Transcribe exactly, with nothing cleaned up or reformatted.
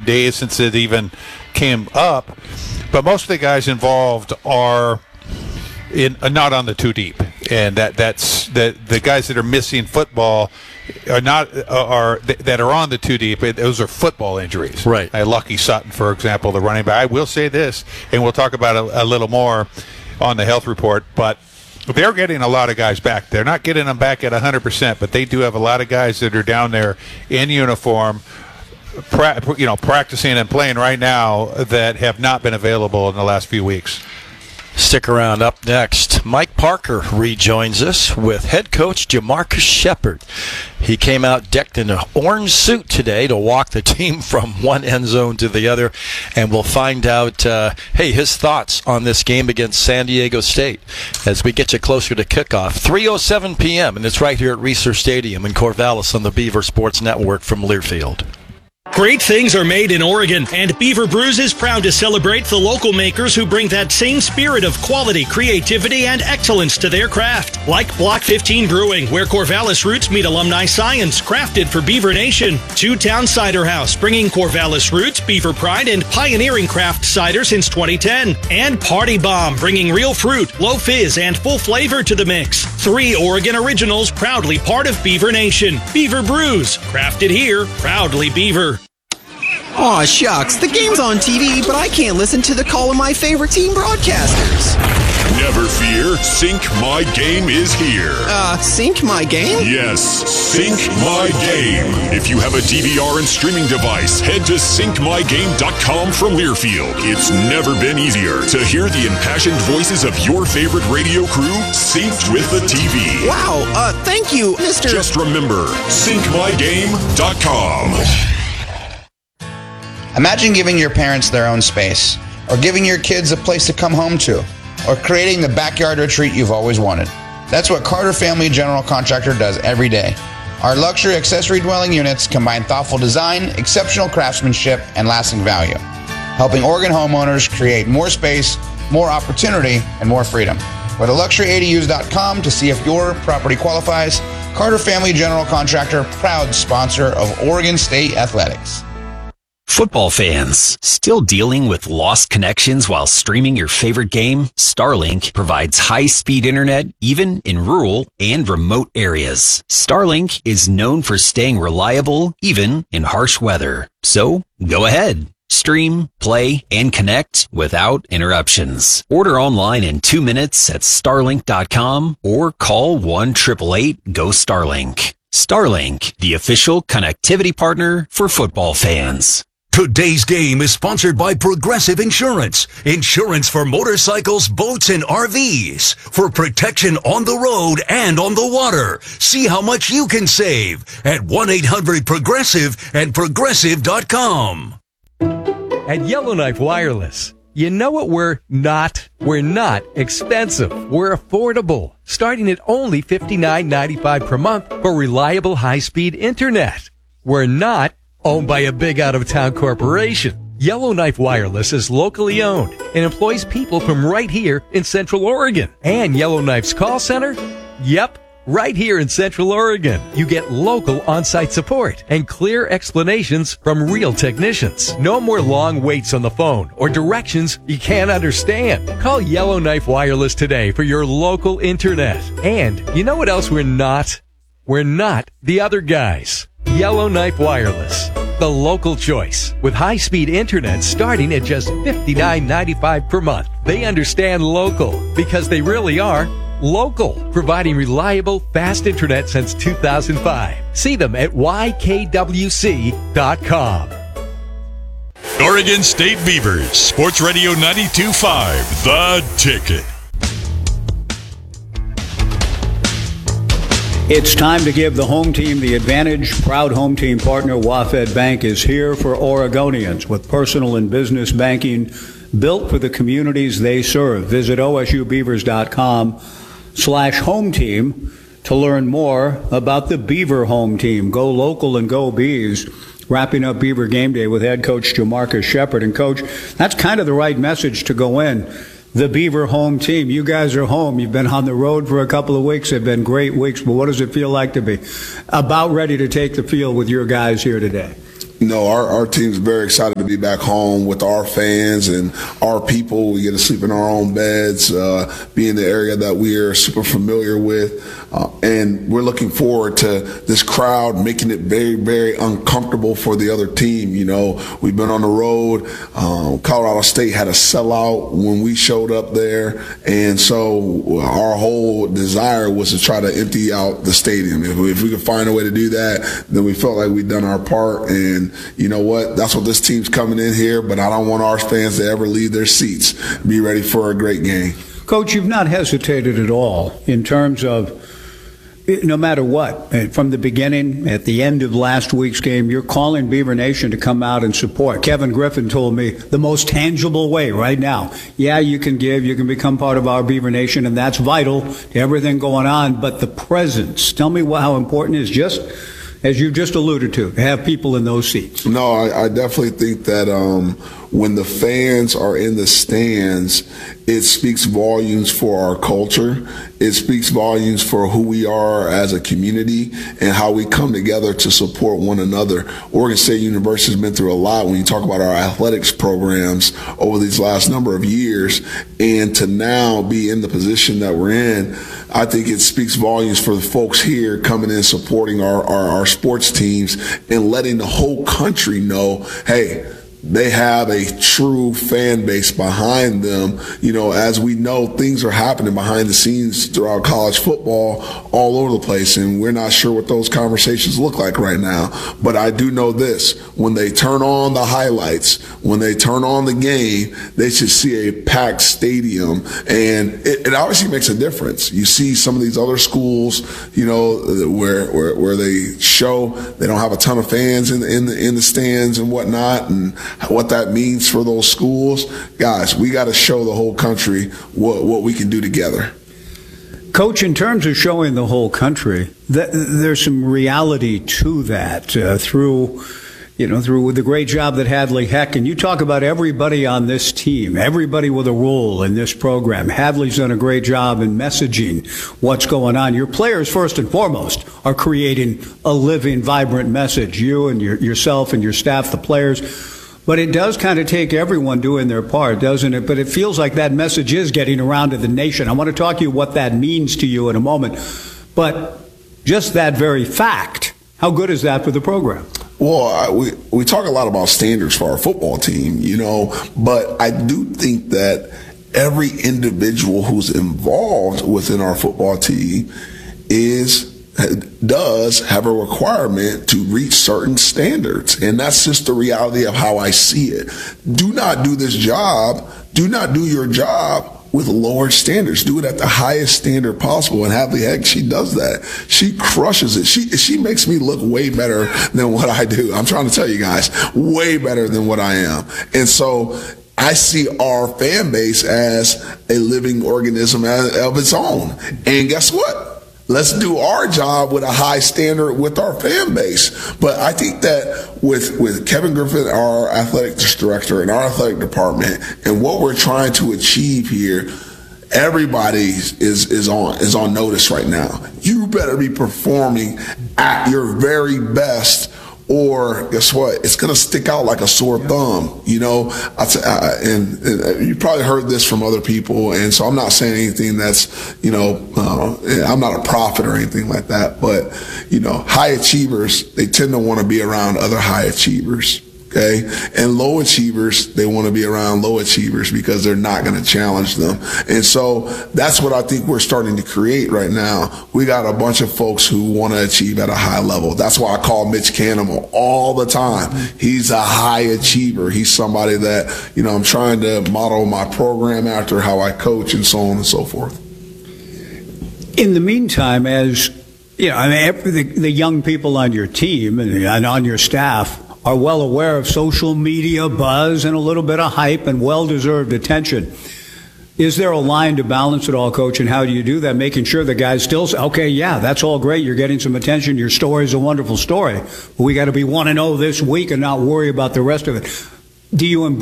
days since it even came up. But most of the guys involved are in uh, not on the two deep, and that that's the the guys that are missing football are not uh, are that are on the two deep. Those are football injuries, right? Uh, Lucky Sutton, for example, the running back. I will say this, and we'll talk about it a little more on the health report, but they're getting a lot of guys back. They're not getting them back at one hundred percent, but they do have a lot of guys that are down there in uniform, pra- you know, practicing and playing right now that have not been available in the last few weeks. Stick around. Up next, Mike Parker rejoins us with head coach Jamarcus Shepard. He came out decked in an orange suit today to walk the team from one end zone to the other, and we'll find out, uh, hey, his thoughts on this game against San Diego State as we get you closer to kickoff. three oh seven p.m., and it's right here at Reser Stadium in Corvallis on the Beaver Sports Network from Learfield. Great things are made in Oregon, and Beaver Brews is proud to celebrate the local makers who bring that same spirit of quality, creativity, and excellence to their craft. Like Block fifteen Brewing, where Corvallis roots meet alumni science, crafted for Beaver Nation. Two Town Cider House, bringing Corvallis roots, Beaver pride, and pioneering craft cider since twenty ten. And Party Bomb, bringing real fruit, low fizz, and full flavor to the mix. Three Oregon originals, proudly part of Beaver Nation. Beaver Brews, crafted here, proudly Beaver. Aw, shucks, the game's on T V, but I can't listen to the call of my favorite team broadcasters. Never fear, Sync My Game is here. Uh, Sync My Game? Yes, Sync My Game. If you have a D V R and streaming device, head to sync my game dot com from Learfield. It's never been easier to hear the impassioned voices of your favorite radio crew synced with the T V. Wow, uh, thank you, Mister Just remember, sync my game dot com. Imagine giving your parents their own space, or giving your kids a place to come home to, or creating the backyard retreat you've always wanted. That's what Carter Family General Contractor does every day. Our luxury accessory dwelling units combine thoughtful design, exceptional craftsmanship, and lasting value, helping Oregon homeowners create more space, more opportunity, and more freedom. Go to luxury A D Us dot com to see if your property qualifies. Carter Family General Contractor, proud sponsor of Oregon State Athletics. Football fans, still dealing with lost connections while streaming your favorite game? Starlink provides high-speed internet even in rural and remote areas. Starlink is known for staying reliable even in harsh weather. So, go ahead. Stream, play, and connect without interruptions. Order online in two minutes at starlink dot com or call one eight eight eight, G O, Starlink. Starlink, the official connectivity partner for football fans. Today's game is sponsored by Progressive Insurance. Insurance for motorcycles, boats, and R Vs. For protection on the road and on the water. See how much you can save at one eight hundred progressive and progressive dot com. At Yellowknife Wireless, you know what we're not? We're not expensive. We're affordable, starting at only fifty-nine ninety-five per month for reliable high-speed internet. We're not owned by a big out-of-town corporation. Yellowknife Wireless is locally owned and employs people from right here in Central Oregon. And Yellowknife's call center? Yep, right here in Central Oregon. You get local on-site support and clear explanations from real technicians. No more long waits on the phone or directions you can't understand. Call Yellowknife Wireless today for your local internet. And you know what else we're not? We're not the other guys. Yellowknife Wireless, the local choice, with high-speed internet starting at just fifty-nine ninety-five per month. They understand local because they really are local, providing reliable, fast internet since two thousand five. See them at Y K W C dot com. Oregon State Beavers, Sports Radio ninety-two point five, The Ticket. It's time to give the home team the advantage. Proud home team partner WaFd Bank is here for Oregonians with personal and business banking built for the communities they serve. Visit O S U Beavers dot com slash home team to learn more about the Beaver home team. Go local and go Bees. Wrapping up Beaver Game Day with head coach Jamarcus Shepard. And coach, that's kind of the right message to go in. The Beaver home team. You guys are home. You've been on the road for a couple of weeks. They've been great weeks. But what does it feel like to be about ready to take the field with your guys here today? No, our, our team's very excited to be back home with our fans and our people. We get to sleep in our own beds, uh, be in the area that we are super familiar with. Uh, and we're looking forward to this crowd making it very, very uncomfortable for the other team. You know, we've been on the road. Um, Colorado State had a sellout when we showed up there. And so our whole desire was to try to empty out the stadium. If we, if we could find a way to do that, then we felt like we'd done our part. And you know what? That's what this team's coming in here, but I don't want our fans to ever leave their seats. Be ready for a great game. Coach, you've not hesitated at all in terms of, no matter what, from the beginning, at the end of last week's game, you're calling Beaver Nation to come out and support. Kevin Griffin told me the most tangible way right now. Yeah, you can give, you can become part of our Beaver Nation, and that's vital to everything going on, but the presence, tell me what, how important it is, just as you just alluded to, to have people in those seats. No, I, I definitely think that um, when the fans are in the stands, it speaks volumes for our culture. It speaks volumes for who we are as a community and how we come together to support one another. Oregon State University has been through a lot when you talk about our athletics programs over these last number of years. And to now be in the position that we're in, I think it speaks volumes for the folks here coming in supporting our, our, our sports teams and letting the whole country know, hey, they have a true fan base behind them. You know, as we know, things are happening behind the scenes throughout college football all over the place, and we're not sure what those conversations look like right now. But I do know this. When they turn on the highlights, when they turn on the game, they should see a packed stadium, and it, it obviously makes a difference. You see some of these other schools, you know, where where, where they show they don't have a ton of fans in the, in the, in the stands and whatnot, and what that means for those schools. Guys, we got to show the whole country what, what we can do together. Coach, in terms of showing the whole country, th- there's some reality to that uh, through, you know, through the great job that Hadley Heck, and you talk about everybody on this team, everybody with a role in this program. Hadley's done a great job in messaging what's going on. Your players, first and foremost, are creating a living, vibrant message. You and your, yourself and your staff, the players. But it does kind of take everyone doing their part, doesn't it? But it feels like that message is getting around to the nation. I want to talk to you what that means to you in a moment. But just that very fact, how good is that for the program? Well, I, we we talk a lot about standards for our football team, you know, but I do think that every individual who's involved within our football team is does have a requirement to reach certain standards. And that's just the reality of how I see it. Do not do this job. Do not do your job with lower standards. Do it at the highest standard possible. And Hadley Heck, she does that. She crushes it. She she makes me look way better than what I do. I'm trying to tell you guys, way better than what I am. And so I see our fan base as a living organism of its own. And guess what? Let's do our job with a high standard with our fan base. But I think that with with Kevin Griffin, our athletic director, and our athletic department, and what we're trying to achieve here, everybody is is on is on notice right now. You better be performing at your very best, or guess what? It's going to stick out like a sore thumb, you know. I t- I, and, and you probably heard this from other people, and so I'm not saying anything that's, you know, uh, I'm not a prophet or anything like that. But you know, high achievers, they tend to want to be around other high achievers. Okay, and low achievers, they want to be around low achievers because they're not going to challenge them. And so that's what I think we're starting to create right now. We got a bunch of folks who want to achieve at a high level. That's why I call Mitch Canimal all the time. He's a high achiever. He's somebody that, you know, I'm trying to model my program after, how I coach, and so on and so forth. In the meantime, as you know, I mean, every, the, the young people on your team and, and on your staff are well aware of social media buzz and a little bit of hype and well-deserved attention. Is there a line to balance it all, Coach, and how do you do that, making sure the guys still say, okay, yeah, that's all great, you're getting some attention, your story's a wonderful story, but we got to be one and oh this week and not worry about the rest of it. Do you embrace